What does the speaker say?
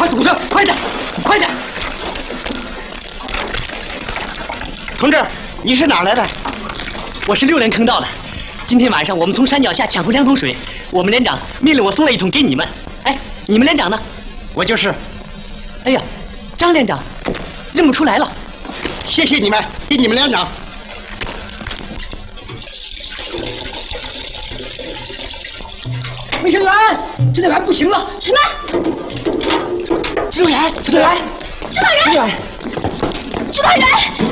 快堵上！快点，快点！ 同志，你是哪儿来的？ 我是6连坑道的。今天晚上我们从山脚下抢回2桶水，我们连长命令我送了1桶给你们。哎，你们连长呢？ 我就是。 哎呀，张连长，认不出来了。 谢谢你们，给你们连长。 卫生员，指导员不行了。 什么？ 指导员，指导员， 指导员，指导员。